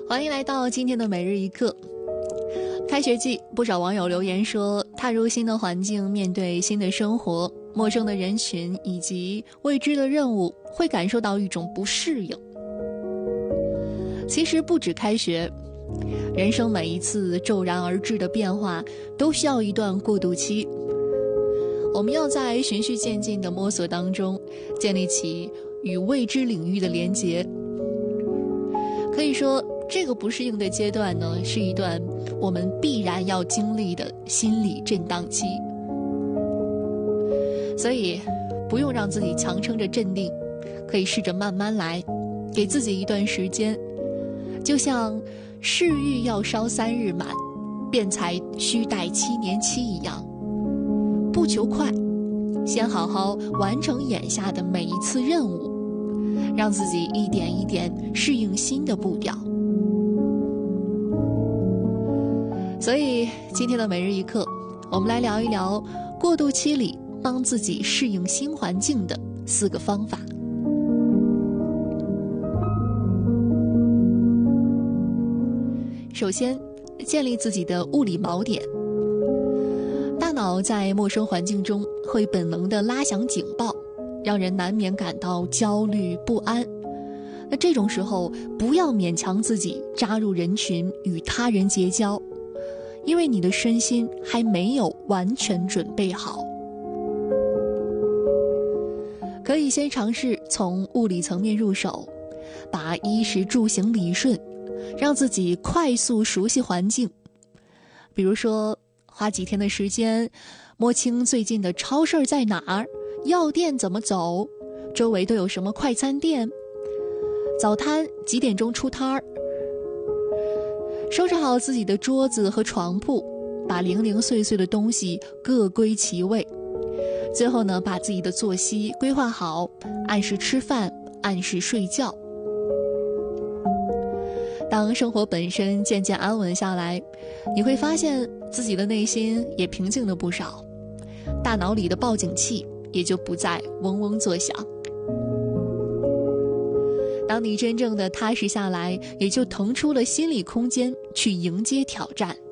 欢迎来到今天的每日一课。开学季，不少网友留言说，踏入新的环境，面对新的生活、陌生的人群以及未知的任务，会感受到一种不适应。其实不止开学，人生每一次骤然而至的变化，都需要一段过渡期。我们要在循序渐进的摸索当中，建立起与未知领域的连结。可以说，这个不适应的阶段呢，是一段我们必然要经历的心理震荡期。所以，不用让自己强撑着镇定，可以试着慢慢来，给自己一段时间。就像誓欲要烧3日满，辩才须待7年期一样，不求快，先好好完成眼下的每一次任务，让自己一点一点适应新的步调。所以今天的每日一课，我们来聊一聊过渡期里帮自己适应新环境的4个方法。首先，建立自己的物理锚点。大脑在陌生环境中会本能地拉响警报，让人难免感到焦虑不安。那这种时候，不要勉强自己扎入人群与他人结交，因为你的身心还没有完全准备好。可以先尝试从物理层面入手，把衣食住行理顺，让自己快速熟悉环境。比如说，花几天的时间摸清最近的超市在哪儿，药店怎么走，周围都有什么快餐店，早摊几点钟出摊儿。收拾好自己的桌子和床铺，把零零碎碎的东西各归其位。最后呢，把自己的作息规划好，按时吃饭，按时睡觉。当生活本身渐渐安稳下来，你会发现自己的内心也平静了不少，大脑里的报警器也就不再嗡嗡作响。当你真正的踏实下来，也就腾出了心理空间去迎接挑战。